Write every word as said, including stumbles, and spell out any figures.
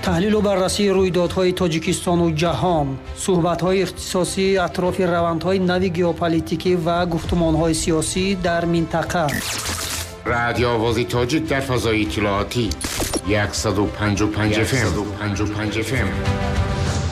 تحلیل و بررسی رویدادهای تاجیکستان و جهان، صحبت‌های اختصاصی اطراف روندهای نو ژئوپلیتیکی و گفتمان‌های سیاسی در منطقه. رادیو آواز تاجیک در فضای اطلاعاتی صد و پنج و پنج اف ام